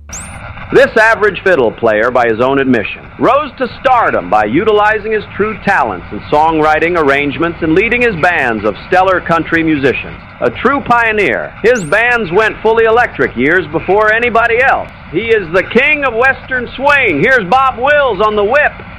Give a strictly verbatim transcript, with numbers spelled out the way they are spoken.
This average fiddle player, by his own admission, rose to stardom by utilizing his true talents in songwriting, arrangements, and leading his bands of stellar country musicians. A true pioneer, his bands went fully electric years before anybody else. He is the king of Western swing. Here's Bob Wills on the whip.